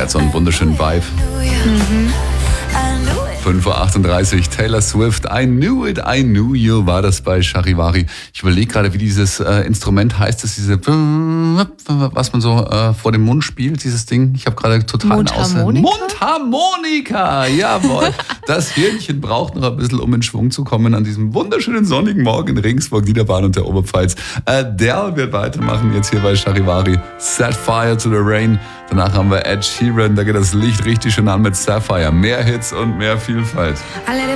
Der hat so einen wunderschönen Vibe. 5:38 Uhr, Taylor Swift, I Knew It, I Knew You, war das bei Charivari. Ich überlege gerade, wie dieses Instrument heißt, das diese, was man so vor dem Mund spielt, dieses Ding. Ich habe gerade total Mundharmonika, jawohl. Das Hirnchen braucht noch ein bisschen, um in Schwung zu kommen an diesem wunderschönen sonnigen Morgen in Regensburg, Niederbayern und der Oberpfalz. Adele wird weitermachen jetzt hier bei Charivari. Set Fire to the Rain. Danach haben wir Ed Sheeran, da geht das Licht richtig schön an mit Sapphire. Mehr Hits und mehr Vielfalt.